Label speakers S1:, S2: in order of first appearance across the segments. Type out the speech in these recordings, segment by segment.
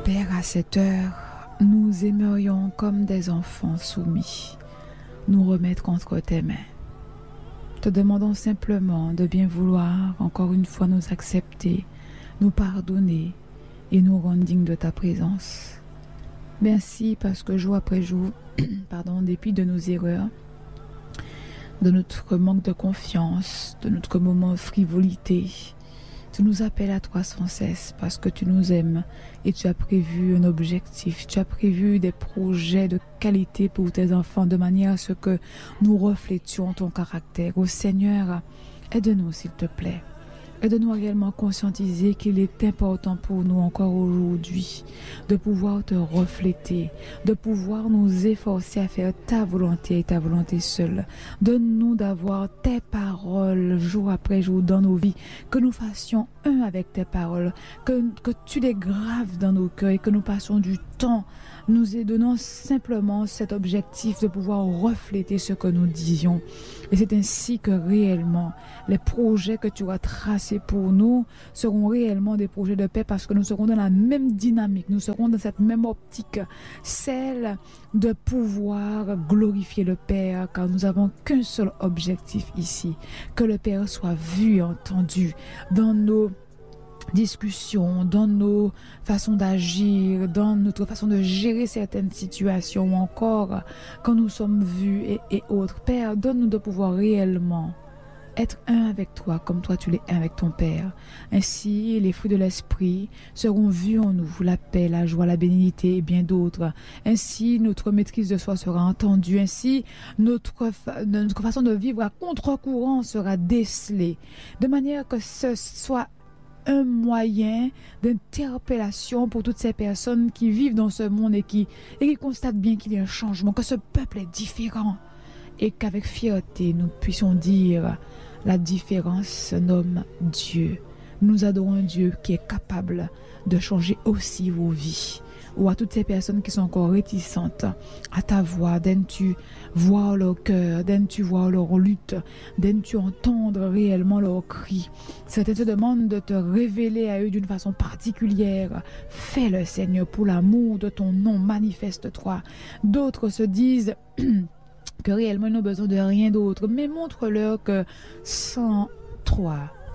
S1: Père, à cette heure, nous aimerions comme des enfants soumis nous remettre entre tes mains. Te demandons simplement de bien vouloir encore une fois nous accepter, nous pardonner et nous rendre dignes de ta présence. Merci parce que jour après jour, en dépit de nos erreurs, de notre manque de confiance, de notre moment de frivolité, tu nous appelles à toi sans cesse parce que tu nous aimes et tu as prévu un objectif, tu as prévu des projets de qualité pour tes enfants de manière à ce que nous reflétions ton caractère. Ô Seigneur, aide-nous s'il te plaît. Aide-nous également à conscientiser qu'il est important pour nous encore aujourd'hui de pouvoir te refléter, de pouvoir nous efforcer à faire ta volonté et ta volonté seule. Donne-nous d'avoir tes paroles jour après jour dans nos vies, que nous fassions un avec tes paroles, que tu les graves dans nos cœurs et que nous passions du temps nous donnant simplement cet objectif de pouvoir refléter ce que nous disions. Et c'est ainsi que réellement les projets que tu as tracés pour nous seront réellement des projets de paix parce que nous serons dans la même dynamique, nous serons dans cette même optique, celle de pouvoir glorifier le Père, car nous n'avons qu'un seul objectif ici, que le Père soit vu et entendu dans nos discussions, dans nos façons d'agir, dans notre façon de gérer certaines situations ou encore quand nous sommes vus et autres. Père, donne-nous de pouvoir réellement être un avec toi comme toi tu l'es un avec ton Père. Ainsi, les fruits de l'esprit seront vus en nous, la paix, la joie, la bénignité et bien d'autres. Ainsi, notre maîtrise de soi sera entendue. Ainsi, notre façon de vivre à contre-courant sera décelée. De manière que ce soit un moyen d'interpellation pour toutes ces personnes qui vivent dans ce monde et qui constatent bien qu'il y a un changement, que ce peuple est différent et qu'avec fierté nous puissions dire la différence nomme Dieu. Nous adorons un Dieu qui est capable de changer aussi vos vies. Ou à toutes ces personnes qui sont encore réticentes à ta voix, daignes-tu voir leur cœur, daignes-tu voir leur lutte, daignes-tu entendre réellement leurs cris. Certains te demandent de te révéler à eux d'une façon particulière. Fais-le, Seigneur, pour l'amour de ton nom, manifeste-toi. D'autres se disent que réellement ils n'ont besoin de rien d'autre, mais montre-leur que sans toi,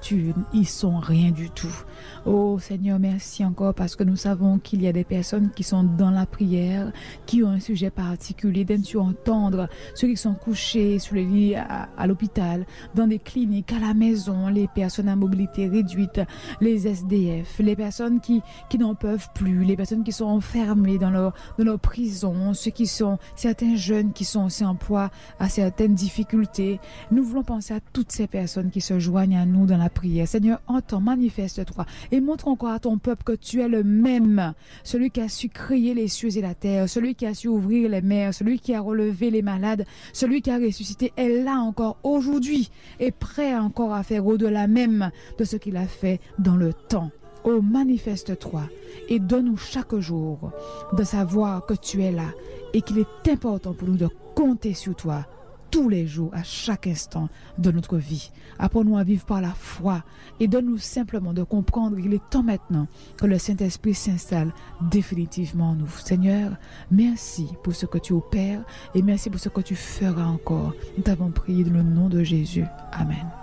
S1: ils sont rien du tout. Oh Seigneur, merci encore parce que nous savons qu'il y a des personnes qui sont dans la prière, qui ont un sujet particulier. Daignes-tu entendre ceux qui sont couchés sur les lits à l'hôpital, dans des cliniques, à la maison, les personnes à mobilité réduite, les SDF, les personnes qui n'en peuvent plus, les personnes qui sont enfermées dans leur prison, certains jeunes qui sont aussi en proie à certaines difficultés. Nous voulons penser à toutes ces personnes qui se joignent à nous dans la prière. Seigneur, entends, manifeste-toi et montre encore à ton peuple que tu es le même, celui qui a su créer les cieux et la terre, celui qui a su ouvrir les mers, celui qui a relevé les malades, celui qui a ressuscité est là encore aujourd'hui et prêt encore à faire au-delà même de ce qu'il a fait dans le temps. Oh, manifeste-toi et donne-nous chaque jour de savoir que tu es là et qu'il est important pour nous de compter sur toi tous les jours, à chaque instant de notre vie. Apprends-nous à vivre par la foi et donne-nous simplement de comprendre qu'il est temps maintenant que le Saint-Esprit s'installe définitivement en nous. Seigneur, merci pour ce que tu opères et merci pour ce que tu feras encore. Nous t'avons prié dans le nom de Jésus. Amen.